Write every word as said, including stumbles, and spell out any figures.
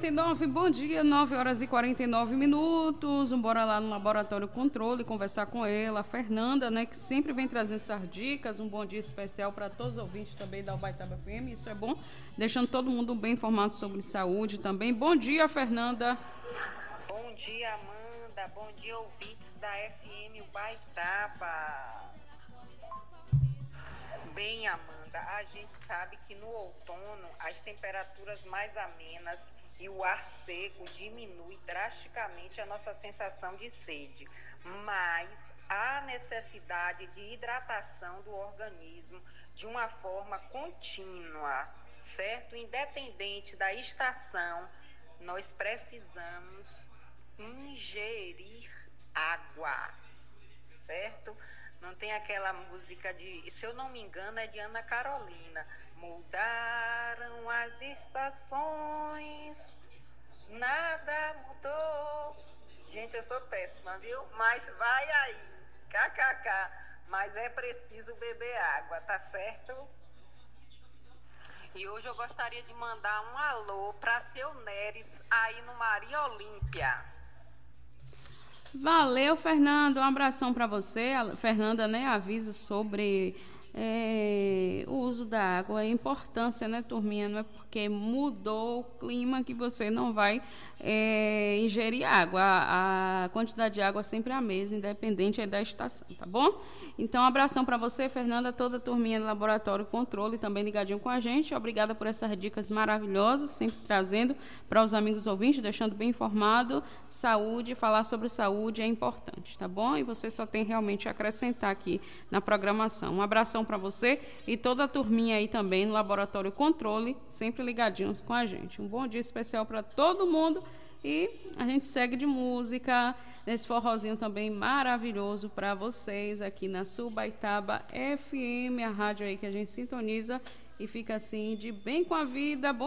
quarenta e nove, bom dia, nove horas e quarenta e nove minutos. Bora lá no Laboratório Controle conversar com ela, a Fernanda, né, que sempre vem trazendo essas dicas. Um bom dia especial para todos os ouvintes também da Ubaitaba F M, isso é bom, deixando todo mundo bem informado sobre saúde também. Bom dia, Fernanda. Bom dia, Amanda. Bom dia, ouvintes da F M Ubaitaba. Bem, Amanda, a gente sabe que no outono as temperaturas mais amenas e o ar seco diminui drasticamente a nossa sensação de sede, mas há necessidade de hidratação do organismo de uma forma contínua, certo? Independente da estação, nós precisamos ingerir água, certo? Não tem aquela música de, se eu não me engano, é de Ana Carolina. Mudaram as estações, nada mudou. Gente, eu sou péssima, viu? Mas vai aí, kkk. Mas é preciso beber água, tá certo? E hoje eu gostaria de mandar um alô para seu Neres aí no Maria Olímpia. Valeu, Fernanda, um abração para você. A Fernanda, né, avisa sobre é, o uso da água, a importância, né, turminha, não é porque mudou o clima que você não vai é, ingerir água. A, a quantidade de água é sempre a mesma, independente da estação, tá bom? Então, um abração para você, Fernanda, toda a turminha do Laboratório Controle, também ligadinho com a gente. Obrigada por essas dicas maravilhosas, sempre trazendo para os amigos ouvintes, deixando bem informado. Saúde, falar sobre saúde é importante, tá bom? E você só tem realmente a acrescentar aqui na programação. Um abração para você e toda a turminha aí também no Laboratório Controle, sempre ligadinhos com a gente. Um bom dia especial para todo mundo e a gente segue de música nesse forrozinho também maravilhoso para vocês aqui na Ubaitaba F M, a rádio aí que a gente sintoniza e fica assim de bem com a vida. Bom